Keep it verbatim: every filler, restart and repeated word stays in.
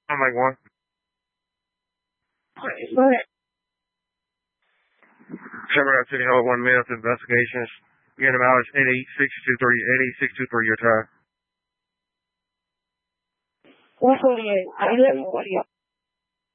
I'm like one. Go ahead. Sherman City Hall, one minute investigations. Random hours eight eight six two three eight eight six two three your time. one forty-eight. I live in forty-eight.